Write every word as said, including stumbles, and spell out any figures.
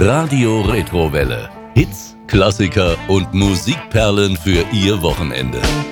Radio Retrowelle. Hits, Klassiker und Musikperlen für Ihr Wochenende.